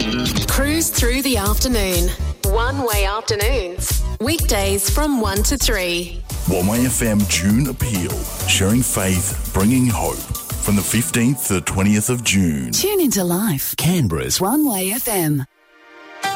Cruise through the afternoon. One Way Afternoons. Weekdays from 1 to 3. One Way FM June Appeal. Sharing faith, bringing hope. From the 15th to the 20th of June. Tune into life. Canberra's One Way FM.